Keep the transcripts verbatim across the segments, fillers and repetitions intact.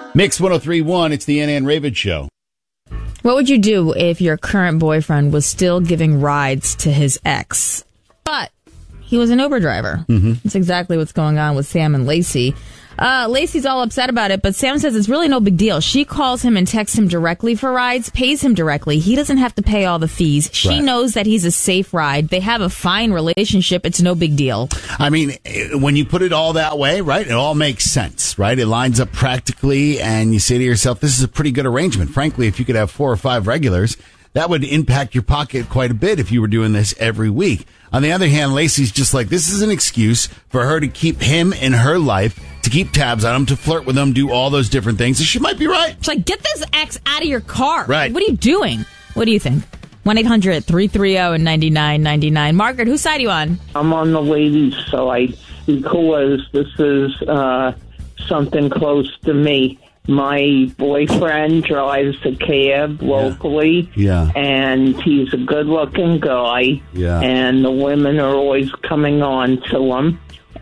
Mix one oh three point one, it's the Ann Ann Raven Show. What would you do if your current boyfriend was still giving rides to his ex, but he was an Uber driver? Mm-hmm. That's exactly what's going on with Sam and Lacey. Uh, Lacey's all upset about it, but Sam says it's really no big deal. She calls him and texts him directly for rides, pays him directly. He doesn't have to pay all the fees. She right. knows that he's a safe ride. They have a fine relationship. It's no big deal. I mean, when you put it all that way, right, it all makes sense, right? It lines up practically, and you say to yourself, this is a pretty good arrangement. Frankly, if you could have four or five regulars, that would impact your pocket quite a bit if you were doing this every week. On the other hand, Lacey's just like, this is an excuse for her to keep him in her life, to keep tabs on him, to flirt with him, do all those different things. And she might be right. She's like, get this ex out of your car. Right. What are you doing? What do you think? one eight hundred three three zero nine nine nine nine. Margaret, whose side are you on? I'm on the ladies' side because this is uh, something close to me. My boyfriend drives a cab locally, yeah. and he's a good-looking guy, yeah. and the women are always coming on to him,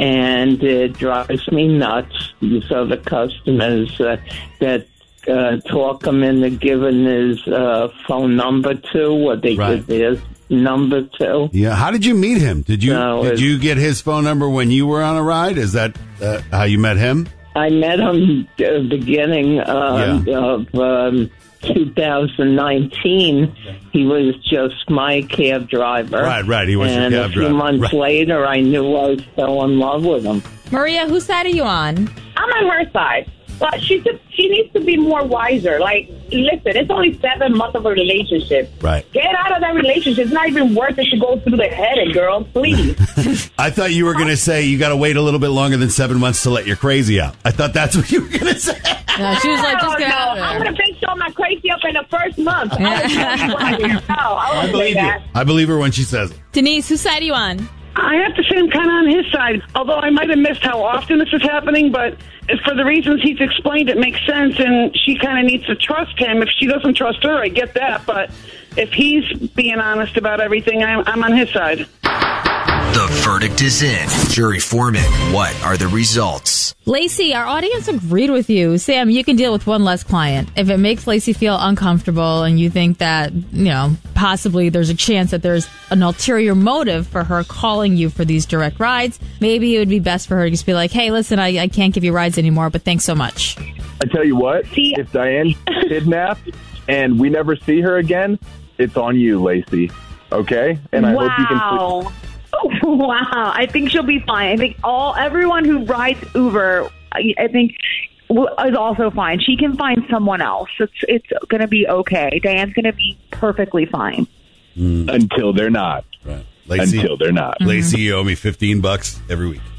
and it drives me nuts. These other customers uh, that uh, talk him into giving his uh, phone number to, or they right. give their number to. Yeah. How did you meet him? Did you no, did you get his phone number when you were on a ride? Is that uh, how you met him? I met him at the beginning uh, yeah. of um, two thousand nineteen. He was just my cab driver. Right, right. He was and your cab driver. And a few months right. later, I knew I fell in love with him. Maria, whose side are you on? I'm on her side. But she just, she needs to be more wiser. Like, listen, it's only seven months of a relationship. Right. Get out of that relationship. It's not even worth it to go through the headache, girl. Please. I thought you were going to say you got to wait a little bit longer than seven months to let your crazy out. I thought that's what you were going to say. No, she was like, just get no, out of there. I'm going to fix all my crazy up in the first month. I, no, I, I believe you. I believe her when she says it. Denise, whose side are you on? I have to say I'm kind of on his side, although I might have missed how often this is happening, but for the reasons he's explained, it makes sense, and she kind of needs to trust him. If she doesn't trust her, I get that, but if he's being honest about everything, I'm, I'm on his side. The verdict is in. Jury foreman, what are the results? Lacey, our audience agreed with you. Sam, you can deal with one less client. If it makes Lacey feel uncomfortable and you think that, you know, possibly there's a chance that there's an ulterior motive for her calling you for these direct rides, maybe it would be best for her to just be like, hey, listen, I, I can't give you rides anymore, but thanks so much. I tell you what, see, if Diane's kidnapped and we never see her again, it's on you, Lacey. Okay? And I wow. hope you can... Sleep. Oh, wow. I think she'll be fine. I think all everyone who rides Uber, I, I think, is also fine. She can find someone else. It's it's going to be okay. Diane's going to be perfectly fine. Mm. Until they're not. Right. Lacey, Until they're not. Lacey, you owe me fifteen bucks every week.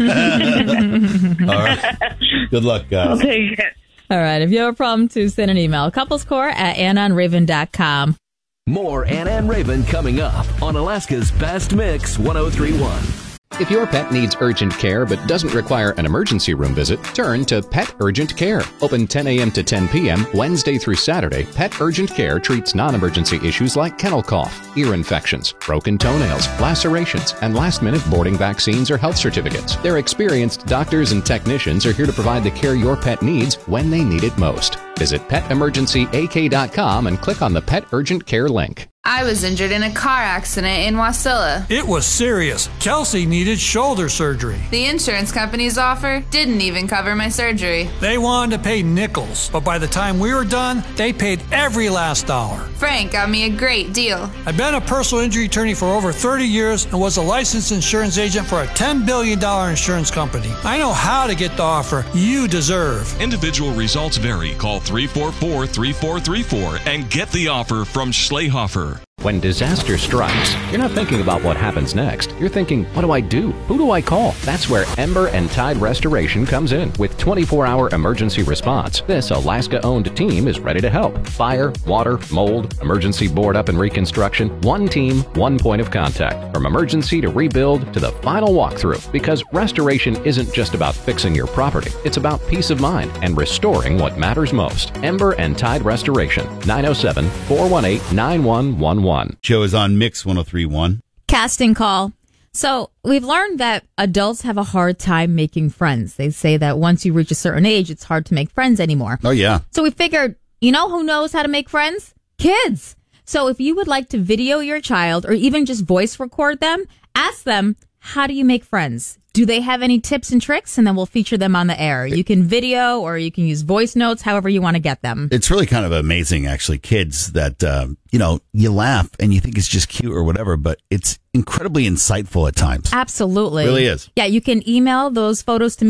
All right. Good luck, guys. I'll take it. All right. If you have a problem, to send an email. Couplescore at ann on raven dot com. More Ann Ann Raven coming up on Alaska's Best Mix one oh three point one. If your pet needs urgent care but doesn't require an emergency room visit, turn to Pet Urgent Care. Open ten a.m. to ten p.m. Wednesday through Saturday, Pet Urgent Care treats non-emergency issues like kennel cough, ear infections, broken toenails, lacerations, and last-minute boarding vaccines or health certificates. Their experienced doctors and technicians are here to provide the care your pet needs when they need it most. Visit pet emergency a k dot com and click on the Pet Urgent Care link. I was injured in a car accident in Wasilla. It was serious. Kelsey needed shoulder surgery. The insurance company's offer didn't even cover my surgery. They wanted to pay nickels, but by the time we were done, they paid every last dollar. Frank got me a great deal. I've been a personal injury attorney for over thirty years and was a licensed insurance agent for a ten billion dollars insurance company. I know how to get the offer you deserve. Individual results vary. Call three four four, three four three four and get the offer from Schlehofer. When disaster strikes, you're not thinking about what happens next. You're thinking, what do I do? Who do I call? That's where Ember and Tide Restoration comes in. With twenty-four hour emergency response, this Alaska-owned team is ready to help. Fire, water, mold, emergency board up and reconstruction. One team, one point of contact. From emergency to rebuild to the final walkthrough. Because restoration isn't just about fixing your property. It's about peace of mind and restoring what matters most. Ember and Tide Restoration. nine oh seven, four one eight, nine one one one. Show is on Mix one oh three point one. Casting call. So we've learned that adults have a hard time making friends. They say that once you reach a certain age, it's hard to make friends anymore. Oh, yeah. So we figured, you know who knows how to make friends? Kids. So if you would like to video your child or even just voice record them, ask them, how do you make friends? Do they have any tips and tricks? And then we'll feature them on the air. You can video or you can use voice notes, however you want to get them. It's really kind of amazing, actually, kids that, um, you know, you laugh and you think it's just cute or whatever, but it's incredibly insightful at times. Absolutely. It really is. Yeah, you can email those photos to me.